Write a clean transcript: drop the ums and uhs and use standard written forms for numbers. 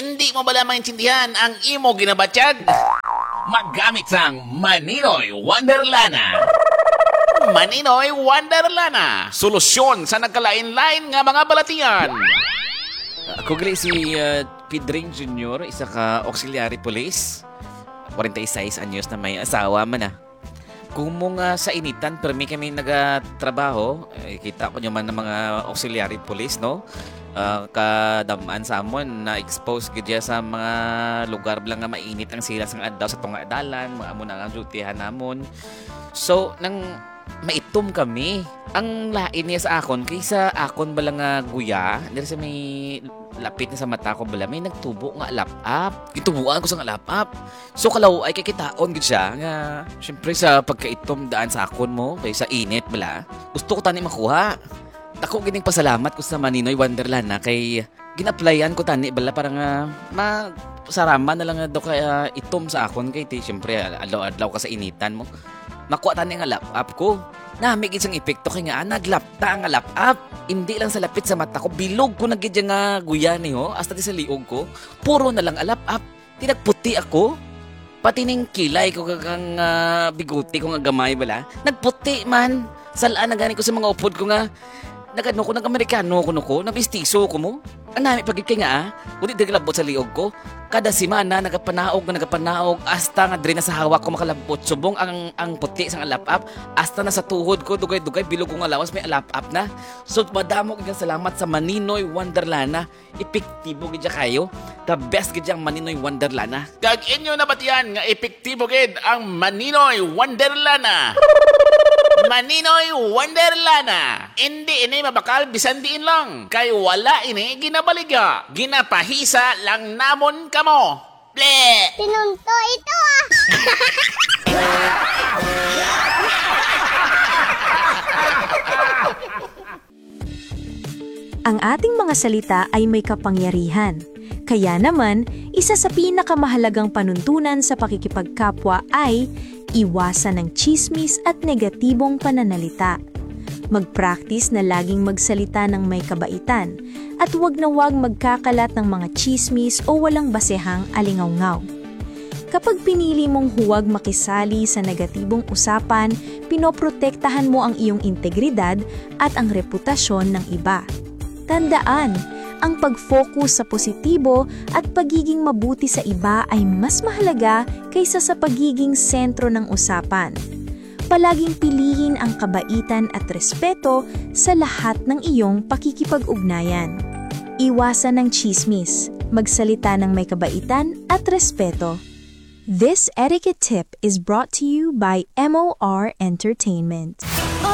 Hindi mo bala maintindihan ang imo ginabatyag? Magamit sang Maninoy Wonderlana. Maninoy Wonderlana. Solusyon sa nagkalain-lain nga mga balatian. Ako gali si Pedring Jr., isa ka auxiliary police. 46 anyos na may asawa man. Kung mo nga sa initan, pero may kami nagatrabaho, kita ko nyo man ng mga auxiliary police, no? Kadamaan sa amon, na-expose gidya sa mga lugar lang nga mainit ang sila sang adlaw sa tunga dalan, mga amo na ang dutihan namon. So, nang maitom kami, ang lain niya sa akon, kaysa akon bala nga guya, dahil sa may lapit na sa mata ko bala, may nagtubo nga alap-up. Gitubuan ko sa alap-up. So, kalaw ay kikitaon gid siya nga, syempre sa pagkaitom daan sa akon mo, kaysa init bala, gusto ko tani makuha. Ako gining pasalamat ko sa Maninoy Wonderlana kay ginaplayan ko tani bala para nga masaraman na lang daw kaya itom sa akon kay syempre adlaw ka sa initan mo. Makuha tani nga lap-up ko. Nami gid sang epekto kay nga naglapta ang lap-up. Hindi lang sa lapit sa mata ko, bilog ko na gid nga guya ni ho hasta di sa liog ko. Puro na lang alap-up. Tinagputi ako. Pati ning kilay ko kang biguti ko nga gamay bala. Nagputi man. Salaan na gani ko sa mga upod ko nga nagano ko nag-Amerikano ko nabistiso ko mo. Ang nami pagit kay nga kundi diglabot sa liog ko. Kada semana nagapanaog hasta nga diri na sa hawak ko makalabot subong ang puti sang alap-up hasta na sa tuhod ko dugay-dugay bilog ko nga lawas may alap-up na. So madamo kay salamat sa Maninoy Wonderlana. Epektibo gid kayo. The best gid ang Maninoy Wonderlana. Kag inyo na batiyan nga epektibo gid ang Maninoy Wonderlana. Maninoy Wonderlana. Hindi ini mabakal bisan diin lang. Kay wala ini ginabaliga. Ginapahisa lang namon kamo. Ble! Tinunto ito ah! Ang ating mga salita ay may kapangyarihan. Kaya naman, isa sa pinakamahalagang panuntunan sa pakikipagkapwa ay iwasan ng tsismis at negatibong pananalita. Mag-practice na laging magsalita ng may kabaitan at huwag na huwag magkakalat ng mga tsismis o walang basehang alingawngaw. Kapag pinili mong huwag makisali sa negatibong usapan, pinoprotektahan mo ang iyong integridad at ang reputasyon ng iba. Tandaan, ang pag-focus sa positibo at pagiging mabuti sa iba ay mas mahalaga kaysa sa pagiging sentro ng usapan. Palaging piliin ang kabaitan at respeto sa lahat ng iyong pakikipag-ugnayan. Iwasan ng tsismis, magsalita ng may kabaitan at respeto. This etiquette tip is brought to you by MOR Entertainment.